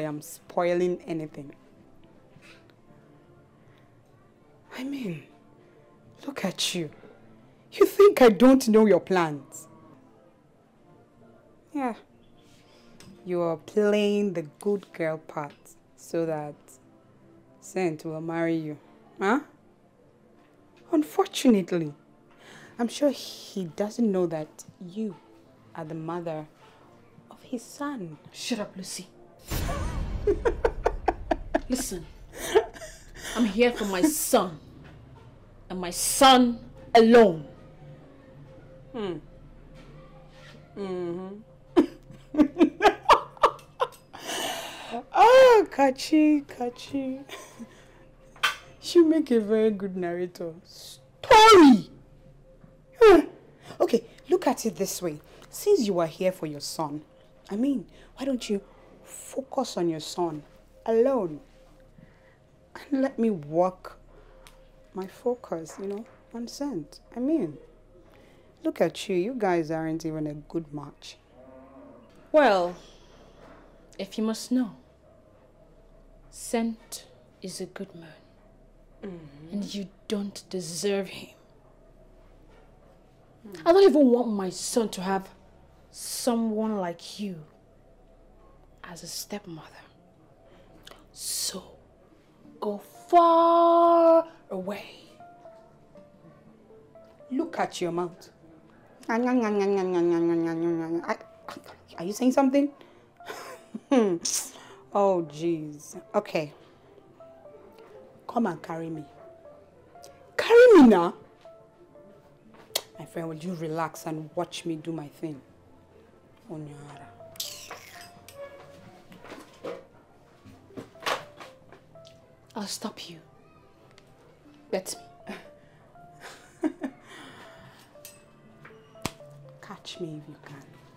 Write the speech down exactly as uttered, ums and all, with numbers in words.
am spoiling anything. I mean, look at you. You think I don't know your plans? Yeah. You are playing the good girl part so that Saint will marry you. Huh? Unfortunately, I'm sure he doesn't know that you are the mother of his son. Shut up, Lucy. Listen, I'm here for my son. And my son alone. Hmm. Mm-hmm. Oh, Kachi, Kachi. You make a very good narrator. Story! Huh. Okay, look at it this way. Since you are here for your son, I mean, why don't you focus on your son alone? And let me work my focus, you know, on Saint. I mean, look at you. You guys aren't even a good match. Well, if you must know, Saint is a good man. Mm-hmm. And you don't deserve him. Mm. I don't even want my son to have someone like you as a stepmother. So, go far away. Look at your mouth. Are you saying something? Oh, jeez. Okay. Come and carry me. Carry me now? My friend, will you relax and watch me do my thing? Onyara. I'll stop you. Bet me. Catch me if you can.